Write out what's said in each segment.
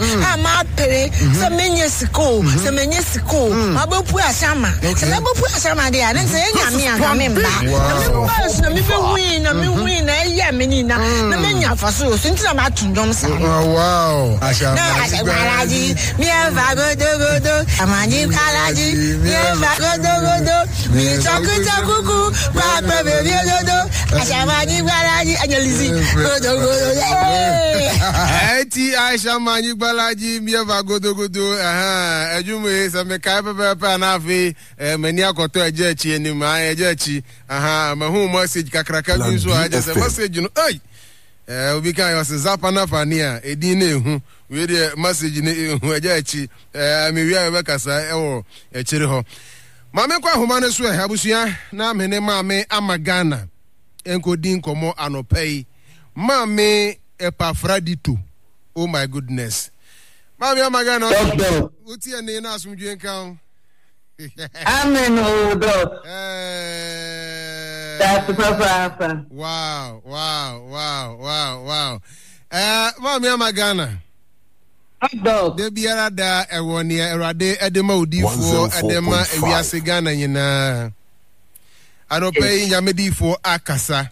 ma pere se menye siko se menye siko ma be pu asama se me pu asama de ane se nyame aka me mba na me be win na me win na eya me ni na menya faso so ntina ma tundom sa wow asama Balaji, mi eva godo, amani balaji, mi eva godo, mi chakuku, papa baby godo, ashamani balaji, anyalizi godo. Eti Aisha mani balaji, mi eva godo, ejume se me kai pepe na afi, meni akoto ejechi eni ma ejechi, ma hu message kakraka bi so aje se message no, obi kan yo se zapa na fania edin na ehu we dey message na ehu aja echi me wi be kasa ewo echiri ho mame kwa homa ne so abusua na mene mame amagana enkodin komo anopai mame Epafradito. Oh my goodness, mame amagana uti ene na asumdwe nkan amen odo that's Papa. Wow. Mami Amagana. Dog. De biara da ewoni erade edema odifo edema ewiase Ghana nyina. Anope nyamedifo akasa.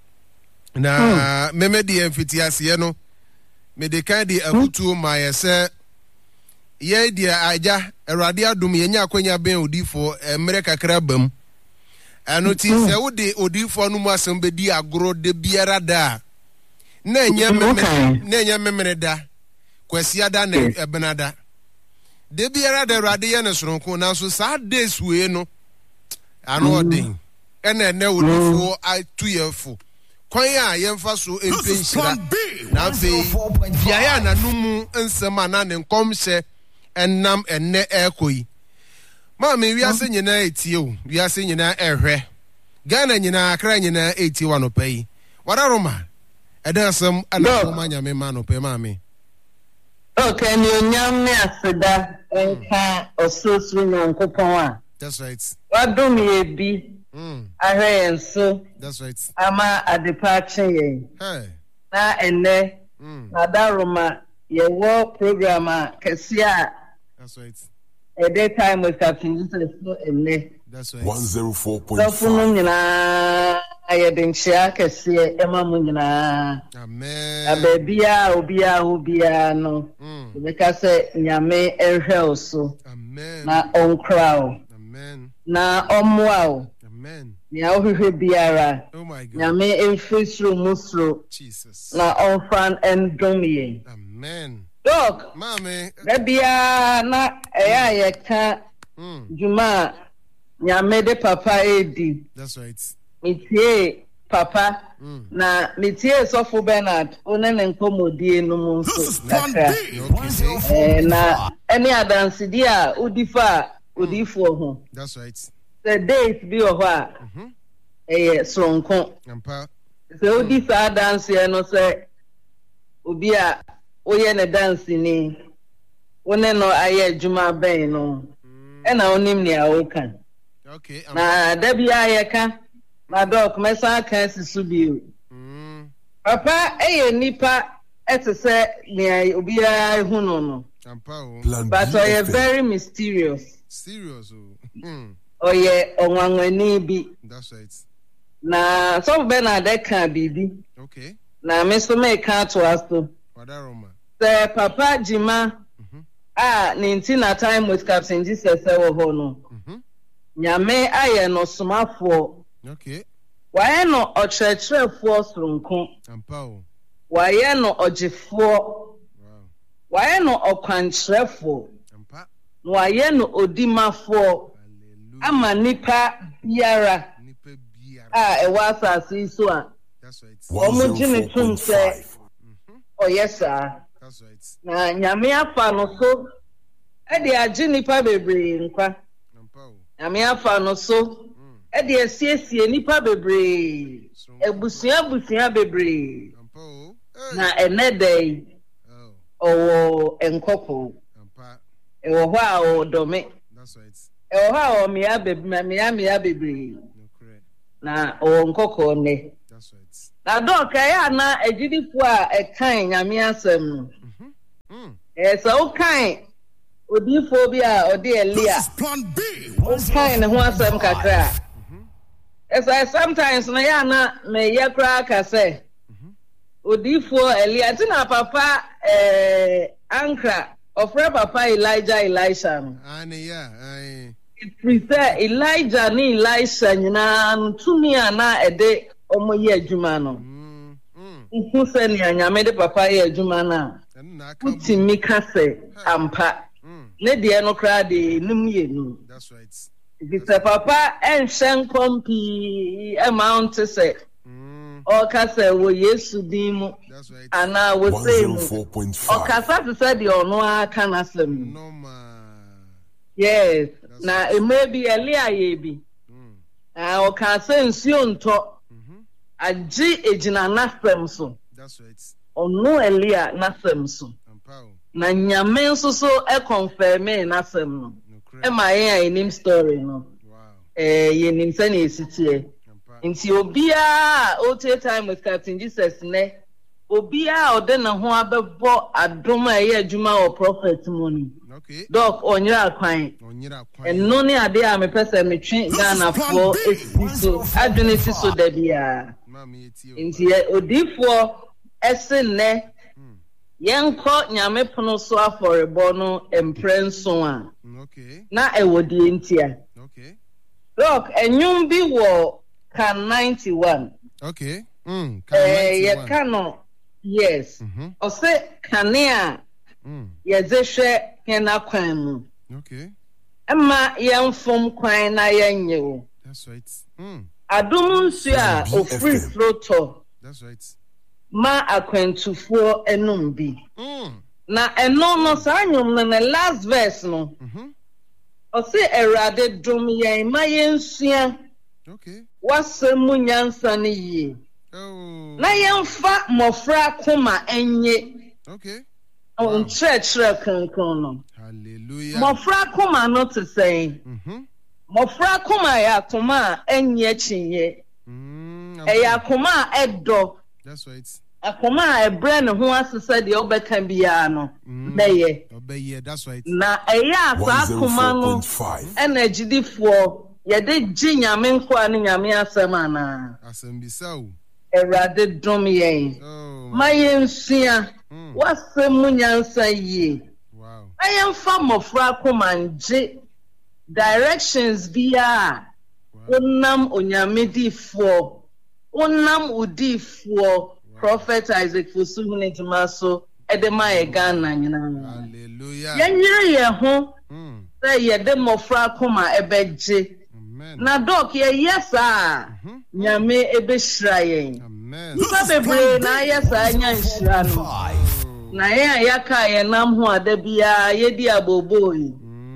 Na memedi emfitiase no. Me de kan di akutu ma yese ye dia aja erade adum yenya akwanya ben odifo emre kakra bam. Anoti se wo de odifo no mu asem bedi agro de biara da na enya memere da kwasi ada na ebenada de biara da rade ye ne soronko na so sa days we no ano odin ene odifo atuyefo kwan a yemfa so empenhyira na fe biaya na numu nsem ana ne nkomhye enam enne ekoi Mami wiase nyina etie o wiase nyina ehwe Ghana nyina akra nyina etie wanopai wadaroma edasem ana ko manyame ma no pe mami okay ni onyam ne aseda enka ososu nyankopon a that's right wadom ye bi ahwe enso that's right ama adepache ye hey na enne wadaroma ye wo program a kesia that's right at that time was Captain Jesus enne that's right 104.5 Sofunu nyina ayedin chia kese ema mu nyina amen ababia obia no beka se nyame ehwe oso amen na onkrao amen na omwao amen ni ohwehwe biara oh my God nyame emfisru musro Jesus na onfan endomie amen dog mami babia na eya yeka juma nyame de papa edi that's right mitie papa na mitie Sofo Bernard onene nkomodie no mu nso na any adansidi a odifa odifo ho that's right the date bi o ho a sonko ampa se odifa dance no se obi a oye ne dance ni wone no aye adwuma ben no e na onim ni awokan okay na dabia yeka na dok mesa kan sisu bi papa nipa etese ni obi a hu no ampa o but oye very mysterious serious oye onwanwani bi that's right na so be na de kan bibi okay na me so me kan to asto wadaroma se papa jima na time with Captain Jesus wo ho no nyame aye no somafo okay waye no ochrecherefo soronko ampa o waye no ogefo wow waye no okwancherefo ampa waye no odimafo ama nipa biara ewasa asiso a that's right omujini tumse oyesa that's right na nyame afa no so de agi nipa bebre nkwa ampa o nyame afa no so de asiesie nipa bebre ebusia bebre ampa o na enedai o enkopo ampa ewo ho a o dome that's right ewo ho a o mia bebre na o nkoko ne that's right na doka ya na ejidifo a ekan nyame asem no So okay. Odiphobia or dear Leah. Kind of one some kakra. As I sometimes Mayana may ya crack I say. Odifo Elia Tina Papa Ankra of Papa Elijah Elisha. It prefer Elijah ni Elisha na to me ana a day omo ye jumano. Who send ya made papa ye jumana. Uti mikase ampa. Ne de no kra de num ye no. That's right. It's a papa and shen kompi amount to say. Or kase wo Yesu dimu. That's right. And I would say or 104.5. kasa to say the ono can asem. No man. Yes. Now it may be Elia yebi. Or kasa nsuo nto. Aji ejina nasem so. That's right. Ono Elia nasem so. Na nyame nso so e confirm nasem no. E ma yen nim story no. Wow. Ye nim se na esitie. Nti obia o take time with Captain Jesus ne. Obia ode na ho abebo adom a ye adwuma o prophet money. Okay. Doc onyira kwan. Eno ne ade a me pese me twen Ghana fo esiso adwene siso da bia. Nti odifo ese ne yenko nyame pono so aforebo no emprenso a. Okay. Na ewodi ntia. Okay. Doc enyum bi wo can 91. Okay. Ye kano yes. Ose kanea ye ze hena kwan mu. Okay. Emma yemfom kwan na yenye wo. That's right. Adom nsu a o free throat. That's right. Ma akwentufo enum bi. Na eno no sanyum na last verse no. Ose erade dum yen ma yensua. Okay. Wasemu nyansa ne yi. Oh. Na yemfa mofra koma enye. Okay. On church kronkron no. Hallelujah. Mofra koma no to say. Mofra koma ya koma enye chinye. Ya koma edo. That's right. Akoma ebre ne ho asese de obeka bia no. Beye. Obeye, that's right. Na eya sa koma no. Energidifo yede ji nyame nko ane nyame asem ana. Asem bisa o. Erade dom yen. Oh. Mayensia. Wasemu nyansa yi. Wow. Ayemfa mofra komanje directions bia. Onam onyamedifo. Onam udifo. Prophet Isaac Fosuhune Jimaso edema e Ghana nyina. Hallelujah. Yenyere ye ho. Say ye de mofra koma ebeje. Na doc ye yesa. Nyame ebeshira yen. Amen. Nipa bebre na yesa anya nhira no. Na ye yaka ye nam ho ada bia ye di aboboyi.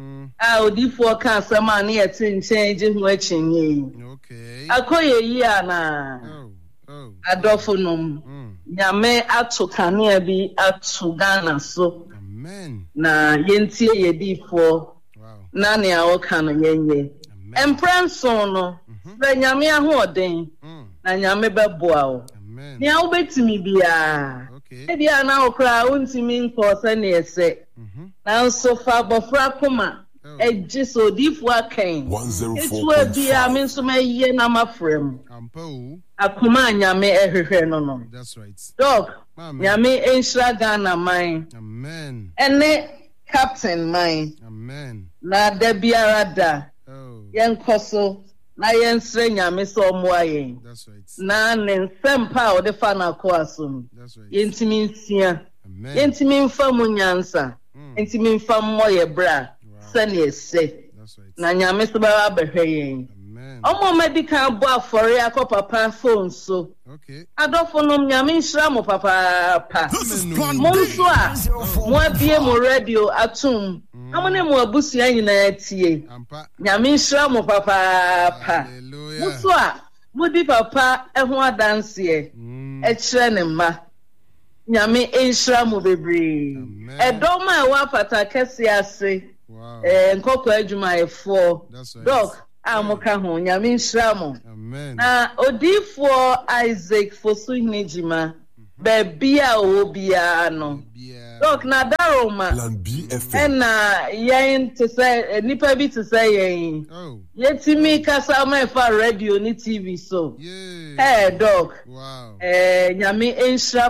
Odifo ka asema na ye tinchen je ho achinye. Okay. Akoye yi ana. Oh. Adofunum. Nyame atu kanea bi atu Ghana so. Amen. Na yentie yedifo. Wow. Na ne awoka no yenye. Emprenso no. Se nyame ahoden. Na nyame beboa o. Amen. Nia obetimi bia. Okay. E bia na okra untimi nko se ne ese. Na nso fa bofra koma. Ejiso difo akan. 104.5. Bia me nso maye na mafrem. Ampo. Akoma nyame ehwehwe no no. That's right. Dog. Nyame enshira Ghana man. Amen. Ene captain man. Amen. Na da biara da. Oh. Yenkoso na yensre nyame so omoa yen. That's right. Na ne nsempa o de fa na ko asom. That's right. Yentimi nsia. Amen. Yentimi mfa mu nyansa. Yentimi mfa moye bra. Sane ese. That's right. Na nyame so ba behwe yen. Amen. Omo medical bo afore akopapa phone so. Okay. Adofo no nyame nhira mo papa pa. This is Plan Mo B. nso a mo abie mo radio atum. Amone mo abusua nyina tie. Ampa. Nyame nhira mo papa pa. Hallelujah. Mo so a mo di papa ho adanse e kire ne ma. Nyame nhira mo bebre. Edom a wa pata kese ase. Wow. Nkoko adwuma efo. That's right. Doc amoka ho nyame nhira mo. Amen. Na odifo Isaac Fosuhine Jima Bebia obia no. Doc na daroma. Plan B FM. Ena yen to say nipa bi to say yen. Oh. Yetimi kasa ma fa radio ni TV so. Yeah. Hey Doc. Wow. Nyame enhra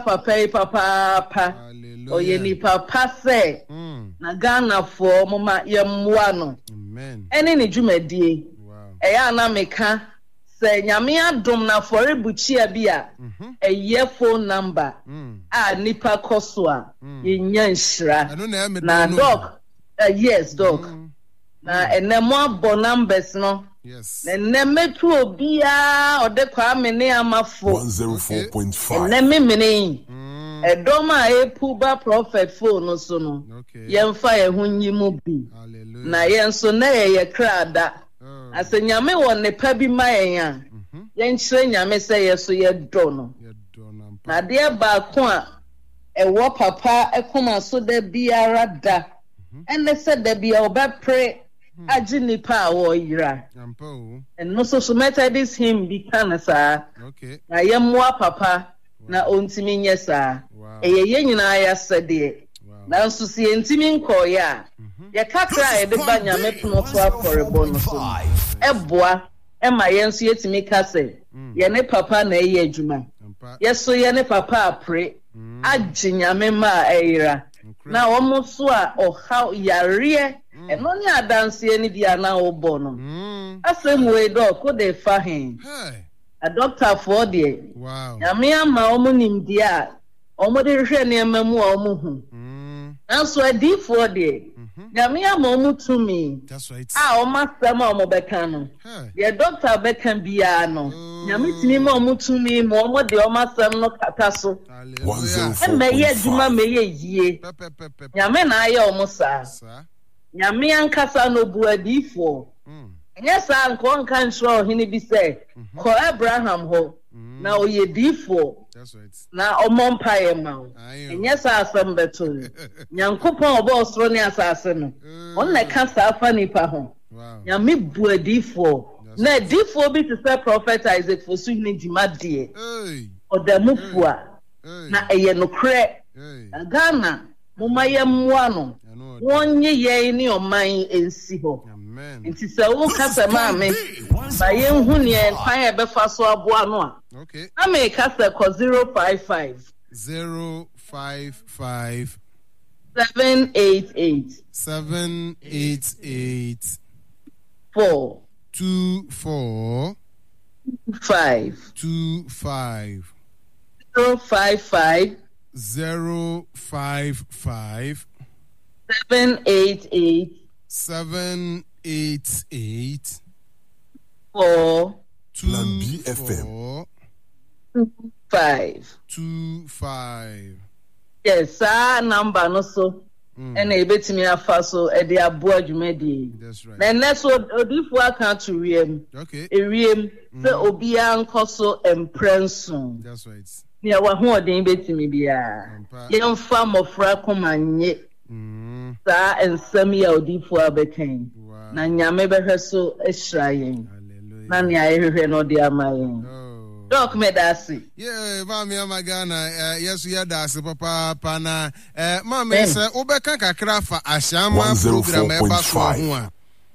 papa. Hallelujah. Oye ni papa say. Na Ghana for mama yemwa no. Amen. Ene ni dwumadie. Wow. Eya na meka say nyame adom na for ebuchia bia. Eye phone number. A nipa koso a yenya nhira. Na Doc. Yes, Doc. Na enemo abo numbers no. Yes. Enemetu obia ode kwa mene amafo. 104.5. Enememene. Edoma epuba prophet phone so no. Yemfa ye hunyimu bi. Hallelujah. Na yenso na ye krada. Ase nyame won ne pa bi mayen a. Yenkyere nyame se yeso ye do no. Na de ba ko a ewo papa ekoma so da biara da. Ene se da bia obepre agi nipa a wo yira. And no so Methodist him bi kanasa. Okay. Na yemwa papa na ontimi nyesa. Eye nyina ya sede. Na nso si entimi nkoye a. Ye kakra e de ba nyame pono so akorebo no so. Eboa e ma yenso yetimi kase. Ye ne papa na eye adwuma. Yeso ye ne papa apre. Agi nyame ma eyira. Na omo so a oha yare eno ni adanse ni dia na obo no. Asem we do ko de fa hen. A doctor for there. Wow. Nyame ama omo nimdi a omo de hwehwe ne mamu a omo hu. Nanso adi for there. Nyame ama omo tumi. That's right. Omo asem a omo beka no. The doctor beka bia no. Nyame timi ma omo tumi ma omo de omo asem no kata so. Meye adwuma meye yie. Nyame na aye omo sa. Nyame ankasa no bu adifo. Yes, I'm going to hini bi say, ko Abraham ho, na oye difo. That's right. Na omompa ye ma. Yes, asem beto. Nyankopon obo osro ne asase no. On na kasa afa nipa ho. Wow. Nyame bu adifo. Na difo bi to say prophet Isaac for su hini dwumadie. Odamufua. Na eye no kre. Ghana, moma ye mmoa no. Wonye ye ni oman ensi ho. Nti se wo kasa ma me ba ye hu ne kwan e be fa so aboa no a. Okay. Na me kasa ko 055 055 788 788 4 24 5 25 055 055 788 788 4 Plan B FM 5 25. Yes, number no so. And a bit me afa so e de aboa dwumadi. That's right. Na next odifo aka to wiem. Okay. Ewiem se obi ankoso emprenso. That's right. Nia wa ho odin betimi bia. Yemfa mofra komanye. Sa ensem ya odifo abekan. Na nyame behwe so ehrayen. Hallelujah. Na nia ehwe no de amayen. Doc medasi. Yeah, mami amagana yes ya dasi papa na mami se obeka kakra fa ashama program e ba so ho a.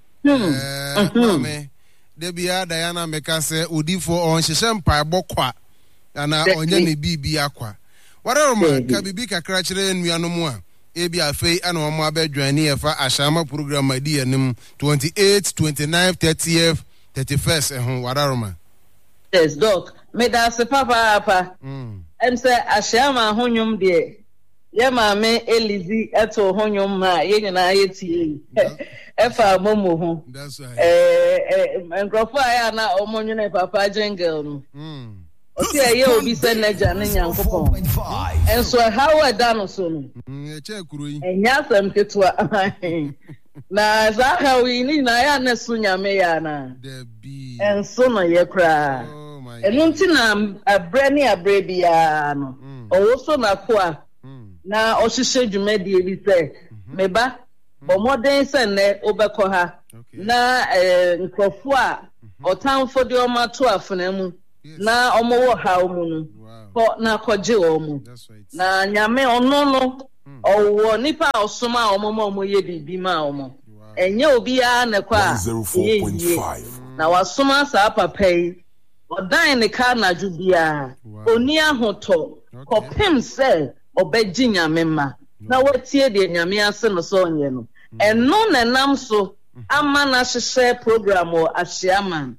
Mami de bia Diana meka se odifo on hyehyɛ mpa bɔkwa ana onye ne bibi akwa. Wara ma ka bibi kakra kyerɛ nuanom a ebi afei ana omo abadwane e fa ashama program adi anim 28 29 30th 31st ho wara ma. Yes, Doc. Medasi papa. Say ashama honyum de. Ye maame Elizi eto honyum ma ye nyina ye tie. Efa momo ho. That's right. Nkrofo aya na omonwene papa jingle no. Osi aye obi se naja ne nyankopon. Enso how da no so no. Eche kuro yi. Enya sam ketwa. Na za ha wi ni na ya na so nyame ya na. Debi. Enso no ye kra. Enunti na abrani abrebia no. Owo so na ko a. Na ohihye dwumadi bi se. Meba bomoden se ne obekọ ha. Na nkrofo a otamfo de o mato afena mu. na omo wo ha mu no ko na koje omo na nyame ono no owo nipa osoma omo ye bibi ma omo enye obi a na kwa 104.5 na wasoma sa papa yi odan ne ka na jubia oni ahoto kopem se obeji nyame ma na watie de nyame ase no so onye no eno na nam so ama na hyehyɛ program o Ashiaman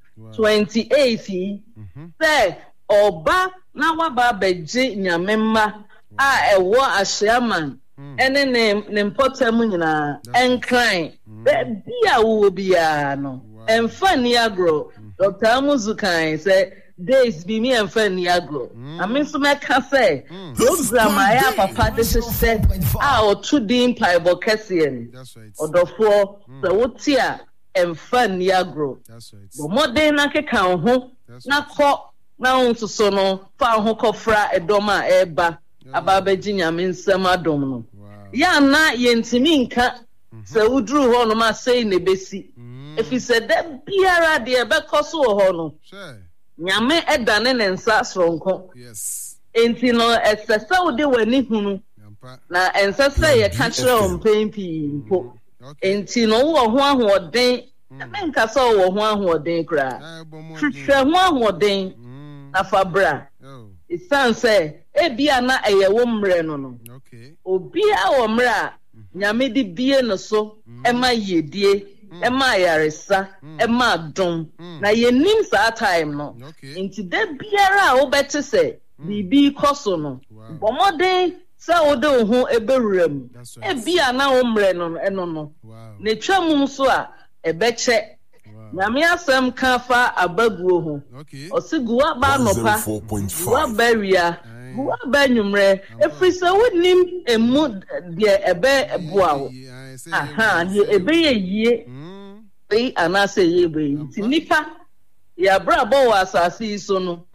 28 say oba na waba beji nyame ma a ewo Ashiaman ene ne mpotam nyina enkran bia wo bia no emfa ni agro Dr. Amuzukan say days be me emfa ni agro ameso meka say program aya papa de hyehyɛ a otu din paibo kese odofo se wotia emfa ni agro bo modern na keka ho na kɔ na onsoso no fa ho kɔfra edoma eba ababeji nyame nsɛm adom no ya na yentimi nka se uduru ho no ma sei ne besi efi se da biara de ebekɔ so ho no nyame edane ne nsa soronko enti no esese wode wani hunu na ensese ye ka kyerɛ o mpempi mpo enti no wo ho ahoɔden menka so wo ho ahoɔden kra hwehwɛ ho ahoɔden na fabra isanse ebia na eyewo mre no obi a wo mre a nyame di bie no so ema yedie ema yaresa ema dom na yenim sa time no nti da biara a wo bete se bibi koso no bomoden se wo de ho ebewuram ebia na wo mre no eno no ne twam so a ebeche nyame asem ka fa abaguo ho osiguwa ba nopa wa baria wa banyumre efrise wonim emu de ebe boawo aha de ebe yie be anase ye be tinika ya brabo wa asase so no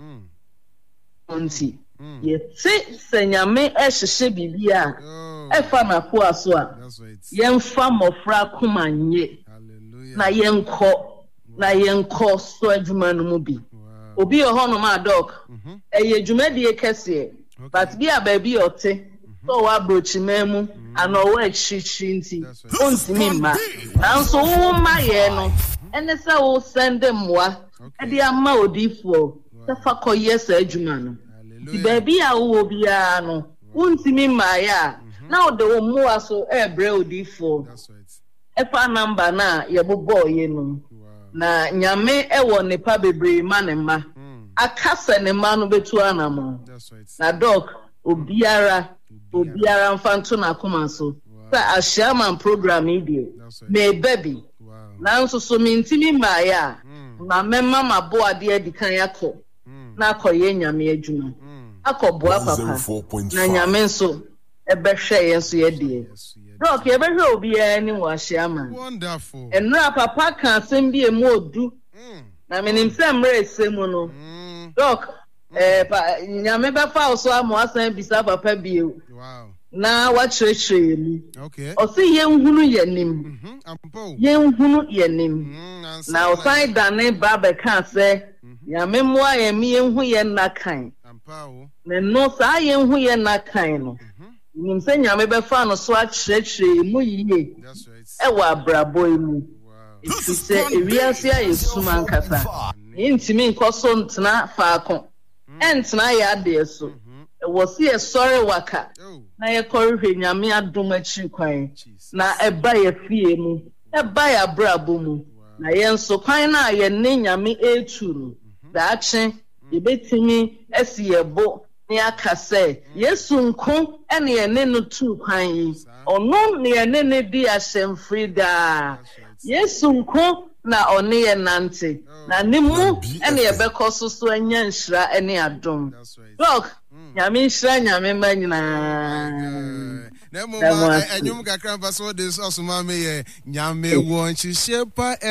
onti ye ti senyame ehhye bibia efa na ko aso a yemfa mofra komanye na yenko so adwuma no mu bi obi ho no ma doc eye dwumadie kese but bi a ba bi ote so wa brochi memu ana o wa chichi nti ontimi ma nanso wo ma ye no ene se wo send mwa e de ama odifo se fa koye sa adwuma no di ba bi a wo bia no ontimi ma ya na o de wo mu aso e bre odifo efa number na ye bobo ye no na nyame ewo nepa bebre ma ne ma akasa ne ma no betu anamo na doc obiara mfanto na koma so sa Ashiaman program idie me baby na nso so mintimi ma ya na memma mabo ade adikan yakọ na akọye nyame adwuma akọboa papa na nyame nso ebehwe yenso ye die doc ebehwe obiara ni wa Ashiaman wonderful enra papa kan asem bi emu odu na menim se mre esemu no doc nyame befa oso amo asan bisa papa bi wow na wa chirechire mu okay osi yenhunu yenim yenhunu yenim na osan dane baba kan se nyame moa yemi yenhu ye nakan na no sa yenhu ye nakan no nim se nyame befa no so a chirechire mu yiye ewa brabo mu iti se ewiase a yesuma nkasa intimi nkoso ntena faako entena ya de so wosi e sori waka na ye korihwe nyame adom achi kwan na eba ye fie mu eba ya brabo mu na ye nso kwan na ye ne nyame etu no daache yebetimi esi yebo ne akase yesu nko ene ye ne no tu kwan yi ono ne ye ne di ahyemfrida yesu nko na one ye nante na nimu ene ye bekoso so anya nhira ene adom look nyame nhira nyame manyina na mo enyum kakra ba so de so ma me ye nyame won chihye pa